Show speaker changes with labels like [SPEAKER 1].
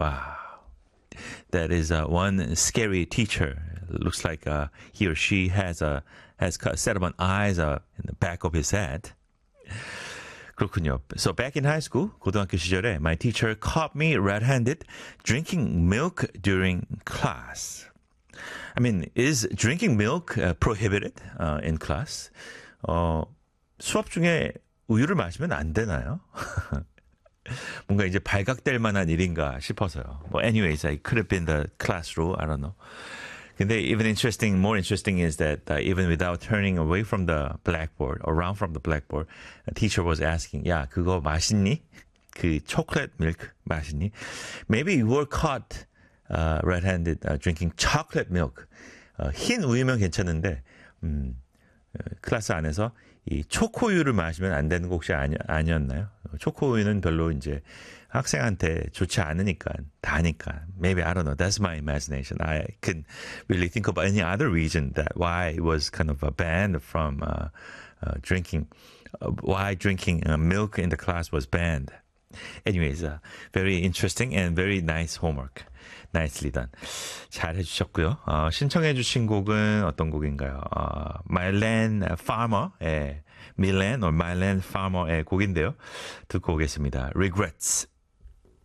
[SPEAKER 1] Wow. That is one scary teacher. Looks like he or she has a set of eyes in the back of his head. 그렇군요. So back in high school, 고등학교 시절에 my teacher caught me red-handed drinking milk during class. I mean, is drinking milk prohibited in class? 수업 중에 우유를 마시면 안 되나요? 뭔가 이제 발각될 만한 일인가 싶어서요. Well, anyways, it could have been the class rule. I don't know. 근데 more interesting is that even without turning away from the blackboard, around from the blackboard, a teacher was asking, 야, 그거 맛있니? 그 chocolate milk 맛있니? Maybe you were caught red-handed drinking chocolate milk. 흰 우유면 괜찮은데 클래스 안에서 이 초코우유를 마시면 안 되는 거 혹시 아니었나요? 초코우유는 별로 이제 학생한테 좋지 않으니까 다니까. Maybe I don't know. That's my imagination. I can really think of any other reason that why it was kind of banned from drinking. Why drinking milk in the class was banned. Anyways, very interesting and very nice homework. Nicely done. 잘 해주셨고요. 신청해 주신 곡은 어떤 곡인가요? Myland Farmer의 Myland or Myland Farmer의 곡인데요. 듣고 오겠습니다. Regrets.